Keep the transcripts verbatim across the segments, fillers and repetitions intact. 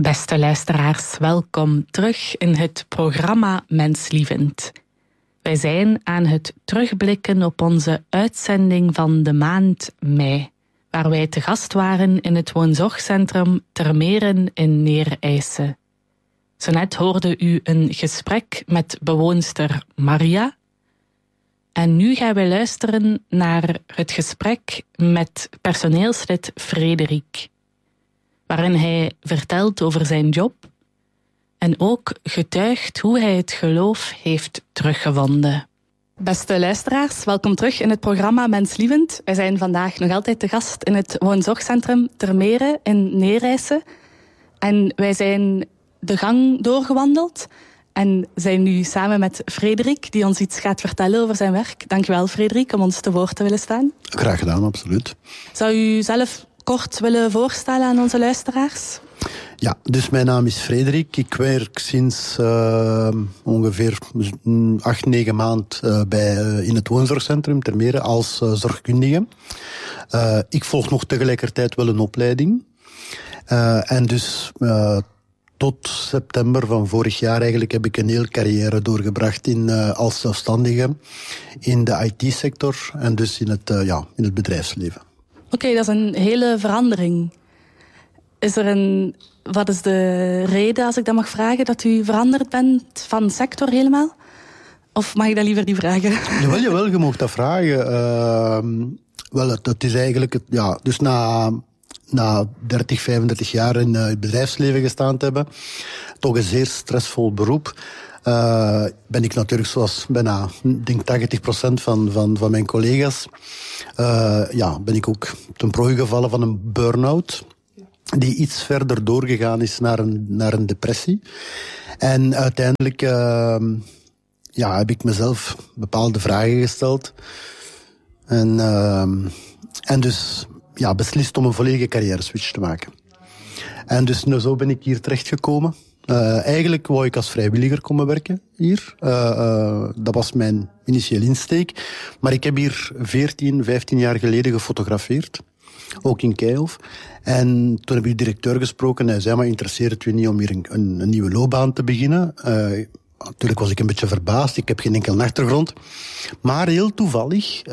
Beste luisteraars, welkom terug in het programma Menslievend. Wij zijn aan het terugblikken op onze uitzending van de maand mei, waar wij te gast waren in het woonzorgcentrum Termeren in Neerijse. Zo net hoorde u een gesprek met bewoonster Maria. En nu gaan wij luisteren naar het gesprek met personeelslid Frederik, waarin hij vertelt over zijn job en ook getuigt hoe hij het geloof heeft teruggevonden. Beste luisteraars, welkom terug in het programma Menslievend. Wij zijn vandaag nog altijd te gast in het woonzorgcentrum Termeren in Neerijse. En wij zijn de gang doorgewandeld en zijn nu samen met Frederik, die ons iets gaat vertellen over zijn werk. Dankjewel, Frederik, om ons te woord te willen staan. Graag gedaan, absoluut. Zou u zelf kort willen voorstellen aan onze luisteraars? Ja, dus mijn naam is Frederik. Ik werk sinds uh, ongeveer acht, negen maanden uh, bij, uh, in het woonzorgcentrum Termeren als uh, zorgkundige. Uh, ik volg nog tegelijkertijd wel een opleiding. Uh, en dus uh, tot september van vorig jaar eigenlijk heb ik een hele carrière doorgebracht in, uh, als zelfstandige in de I T-sector en dus in het, uh, ja, in het bedrijfsleven. Oké, okay, dat is een hele verandering. Is er een, wat is de reden, als ik dat mag vragen, dat u veranderd bent van sector helemaal? Of mag ik dat liever niet vragen? Jawel, jawel, je mag dat vragen. Uh, wel, het, het is eigenlijk, het, ja, dus na, na dertig, vijfendertig jaar in uh, het bedrijfsleven gestaan te hebben, toch een zeer stressvol beroep. Uh, ben ik natuurlijk zoals bijna, ik denk tachtig procent van, van, van mijn collega's, uh, ja, ben ik ook ten prooi gevallen van een burn-out, die iets verder doorgegaan is naar een, naar een depressie. En uiteindelijk, uh, ja, heb ik mezelf bepaalde vragen gesteld. En, uh, en dus, ja, beslist om een volledige carrière switch te maken. En dus, nou, zo ben ik hier terechtgekomen. Uh, eigenlijk wou ik als vrijwilliger komen werken hier. Uh, uh, dat was mijn initiële insteek. Maar ik heb hier veertien, vijftien jaar geleden gefotografeerd. Ook in Keihof. En toen heb ik de directeur gesproken. Hij zei, maar interesseert het u niet om hier een, een, een nieuwe loopbaan te beginnen? Uh, natuurlijk was ik een beetje verbaasd. Ik heb geen enkele achtergrond. Maar heel toevallig,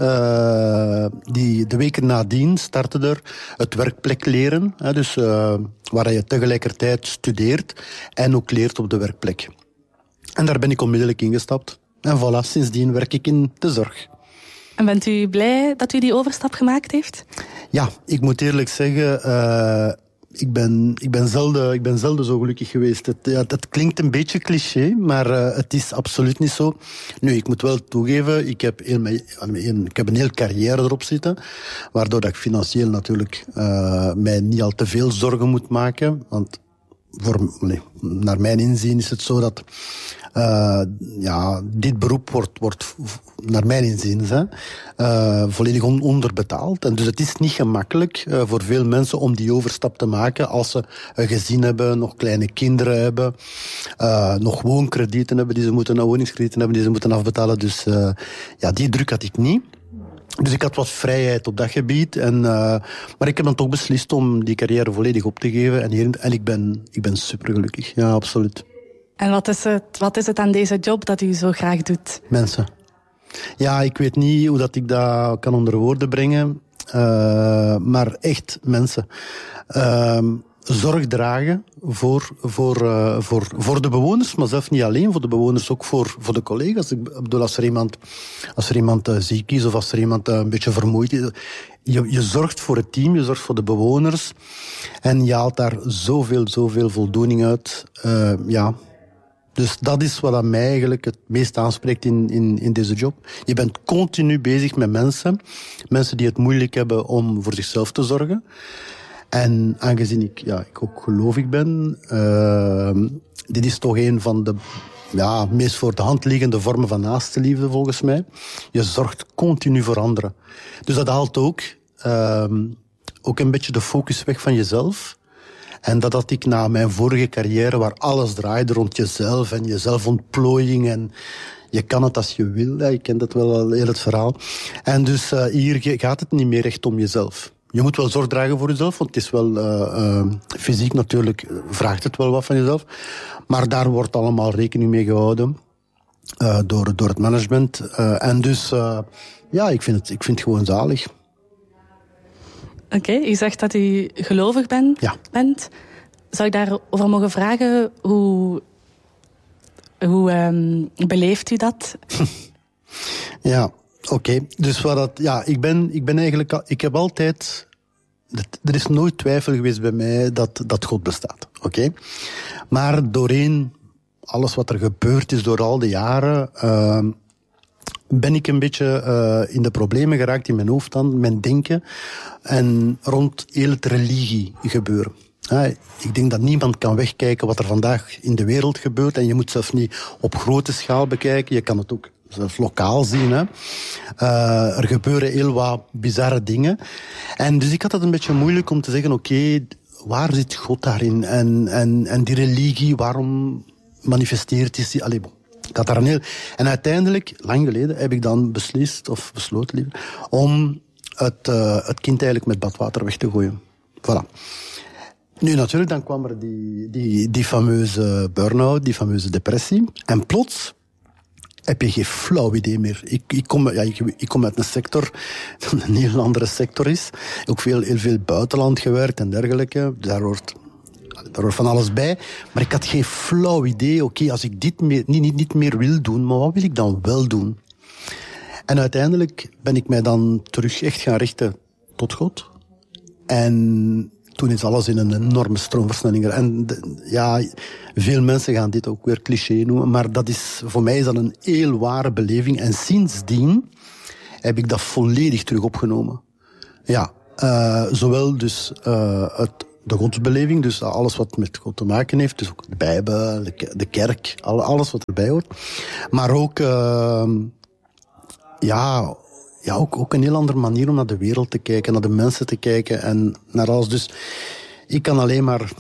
uh, die, de weken nadien startte er het werkplek leren. Hè, dus uh, waar je tegelijkertijd studeert en ook leert op de werkplek. En daar ben ik onmiddellijk ingestapt. En voilà, sindsdien werk ik in de zorg. En bent u blij dat u die overstap gemaakt heeft? Ja, ik moet eerlijk zeggen, uh, ik, ben, ik, ben zelden, ik ben zelden zo gelukkig geweest. Het, ja, het klinkt een beetje cliché, maar uh, het is absoluut niet zo. Nu, ik moet wel toegeven, ik heb, een, een, ik heb een hele carrière erop zitten, waardoor dat ik financieel natuurlijk uh, mij niet al te veel zorgen moet maken. Want voor, nee, naar mijn inzien is het zo dat Uh, ja, dit beroep wordt, wordt naar mijn inzien, hè, uh, volledig on- onderbetaald. En dus het is niet gemakkelijk uh, voor veel mensen om die overstap te maken als ze een gezin hebben, nog kleine kinderen hebben, uh, nog woonkredieten hebben die ze moeten, nou, woningskredieten hebben die ze moeten afbetalen. Dus uh, ja, die druk had ik niet. Dus ik had wat vrijheid op dat gebied. En, uh, maar ik heb dan toch beslist om die carrière volledig op te geven. En, hier, en ik ben, ik ben supergelukkig. Ja, absoluut. En wat is het, wat is het aan deze job dat u zo graag doet? Mensen. Ja, ik weet niet hoe dat ik dat kan onder woorden brengen. Uh, maar echt mensen. Uh, zorg dragen voor, voor, uh, voor, voor de bewoners, maar zelf niet alleen voor de bewoners, ook voor, voor de collega's. Ik bedoel, als er iemand, als er iemand uh, ziek is of als er iemand uh, een beetje vermoeid is, je, je zorgt voor het team, je zorgt voor de bewoners en je haalt daar zoveel, zoveel voldoening uit. Uh, ja... Dus dat is wat aan mij eigenlijk het meest aanspreekt in, in, in deze job. Je bent continu bezig met mensen. Mensen die het moeilijk hebben om voor zichzelf te zorgen. En aangezien ik, ja, ik ook gelovig ben, uh, dit is toch een van de ja, meest voor de hand liggende vormen van naastenliefde volgens mij. Je zorgt continu voor anderen. Dus dat haalt ook, uh, ook een beetje de focus weg van jezelf. En dat had ik na mijn vorige carrière, waar alles draaide rond jezelf en jezelfontplooiing en je kan het als je wil. Je kent dat wel al, heel het verhaal. En dus uh, hier gaat het niet meer echt om jezelf. je moet wel zorg dragen voor jezelf, want het is wel uh, uh, fysiek natuurlijk, vraagt het wel wat van jezelf. Maar daar wordt allemaal rekening mee gehouden uh, door, door het management. Uh, en dus, uh, ja, ik vind, het, ik vind het gewoon zalig. Oké, okay, u zegt dat u gelovig ben, ja. bent. Zou ik daarover mogen vragen, hoe, hoe um, beleeft u dat? Ja, oké. Okay. Dus wat dat, ja, ik ben, ik ben eigenlijk, ik heb altijd, er is nooit twijfel geweest bij mij dat, dat God bestaat, oké. Okay? Maar doorheen alles wat er gebeurd is door al die jaren, uh, ben ik een beetje uh, in de problemen geraakt in mijn hoofd dan, mijn denken en rond heel het religie gebeuren. Ja, ik denk dat niemand kan wegkijken wat er vandaag in de wereld gebeurt en je moet zelfs niet op grote schaal bekijken, je kan het ook zelfs lokaal zien. Hè. Uh, er gebeuren heel wat bizarre dingen. En dus ik had het een beetje moeilijk om te zeggen, oké, okay, waar zit God daarin? En, en, en die religie, waarom manifesteert is die? Allee, bon. Ik had daar een heel... En uiteindelijk, lang geleden, heb ik dan beslist, of besloten liever, om het, uh, het kind eigenlijk met badwater weg te gooien. Voilà. Nu, natuurlijk, dan kwam er die, die, die fameuze burn-out, die fameuze depressie. En plots heb je geen flauw idee meer. Ik, ik, kom, ja, ik, ik kom uit een sector, dat een heel andere sector is. Ook veel, heel veel buitenland gewerkt en dergelijke. Daar hoort, daar hoort van alles bij. Maar ik had geen flauw idee. Oké, okay, als ik dit meer, niet, niet, niet meer wil doen, maar wat wil ik dan wel doen? En uiteindelijk ben ik mij dan terug echt gaan richten tot God. En toen is alles in een enorme stroomversnelling. En de, ja, veel mensen gaan dit ook weer cliché noemen, maar dat is, voor mij is dat een heel ware beleving. En sindsdien heb ik dat volledig terug opgenomen. Ja, uh, zowel dus uh, het, de godsbeleving, dus alles wat met God te maken heeft, dus ook de Bijbel, de, de kerk, alles wat erbij hoort. Maar ook, uh, ja... Ja, ook, ook een heel andere manier om naar de wereld te kijken, naar de mensen te kijken en naar alles. Dus ik kan alleen maar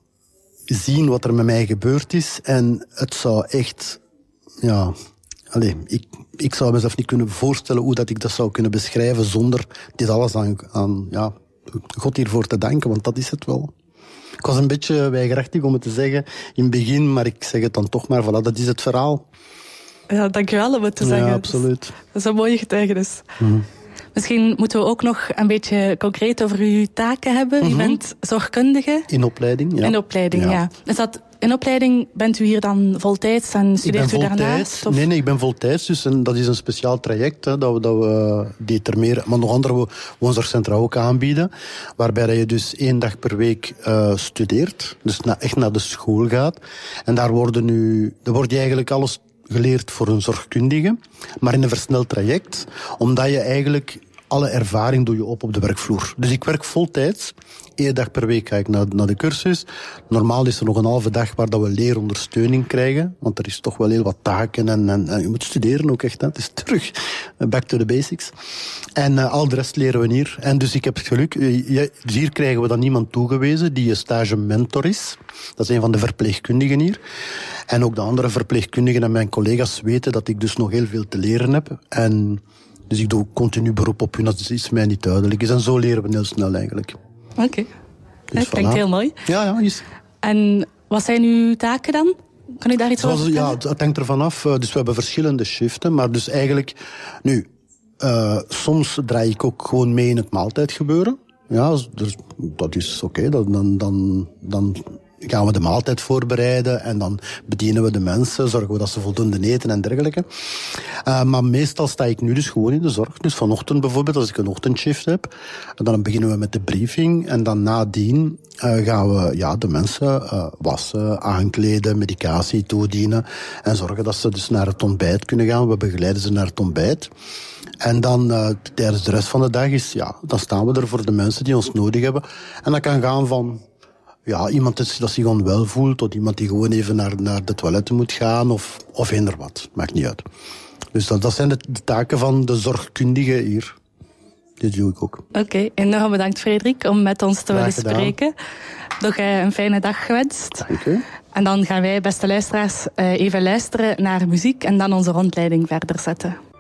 zien wat er met mij gebeurd is en het zou echt, ja, allez, ik, ik zou mezelf niet kunnen voorstellen hoe dat ik dat zou kunnen beschrijven zonder dit alles aan, aan ja, God hiervoor te danken, want dat is het wel. Ik was een beetje weigerachtig om het te zeggen in het begin, maar ik zeg het dan toch maar, voilà, dat is het verhaal. Ja, dankjewel om het te zeggen. Ja, absoluut. Dat is een mooie getuigenis. Mm-hmm. Misschien moeten we ook nog een beetje concreet over uw taken hebben. Mm-hmm. U bent zorgkundige. In opleiding, ja. In opleiding, ja. ja. Is dat, in opleiding bent u hier dan voltijds en studeert u daarnaast? Of? Nee, nee, ik ben voltijds. Dus een, dat is een speciaal traject hè, dat we, dat we determineren, maar nog andere woonzorgcentra ook aanbieden. Waarbij je dus één dag per week uh, studeert. Dus na, echt naar de school gaat. En daar worden nu, daar wordt je eigenlijk alles geleerd voor een zorgkundige, maar in een versneld traject, omdat je eigenlijk alle ervaring doe je op op de werkvloer. Dus ik werk voltijds. Eén dag per week ga ik naar, naar de cursus. Normaal is er nog een halve dag waar dat we leerondersteuning krijgen, want er is toch wel heel wat taken en, en, en je moet studeren ook echt. Hè. Het is terug back to the basics. En uh, al de rest leren we hier. En dus ik heb het geluk, uh, dus hier krijgen we dan iemand toegewezen die een stage mentor is. Dat is een van de verpleegkundigen hier. En ook de andere verpleegkundigen en mijn collega's weten dat ik dus nog heel veel te leren heb. En dus ik doe continu beroep op hun als het iets mij niet duidelijk is. En zo leren we heel snel eigenlijk. Oké. Okay. Dus dat klinkt voilà. heel mooi. Ja, ja. Is... En wat zijn uw taken dan? Kan u daar iets Zoals, over vertellen? Ja, het hangt ervan af. Dus we hebben verschillende shiften. Maar dus eigenlijk... Nu, uh, soms draai ik ook gewoon mee in het maaltijdgebeuren. Ja, dus dat is oké. Okay. Dan, dan, dan gaan we de maaltijd voorbereiden en dan bedienen we de mensen, zorgen we dat ze voldoende eten en dergelijke. Uh, maar meestal sta ik nu dus gewoon in de zorg. Dus vanochtend bijvoorbeeld, als ik een ochtendshift heb, dan beginnen we met de briefing en dan nadien uh, gaan we ja, de mensen uh, wassen, aankleden, medicatie toedienen en zorgen dat ze dus naar het ontbijt kunnen gaan. We begeleiden ze naar het ontbijt. En dan uh, tijdens de rest van de dag is, ja, dan staan we er voor de mensen die ons nodig hebben. En dat kan gaan van ja, iemand dat zich onwel voelt, tot iemand die gewoon even naar, naar de toiletten moet gaan, of, of eender wat. Maakt niet uit. Dus dat, dat zijn de, de taken van de zorgkundige hier. Dit doe ik ook. Oké, okay, enorm bedankt Frederik om met ons te willen spreken. Nog uh, een fijne dag gewenst. Dank u. En dan gaan wij, beste luisteraars, uh, even luisteren naar muziek en dan onze rondleiding verder zetten.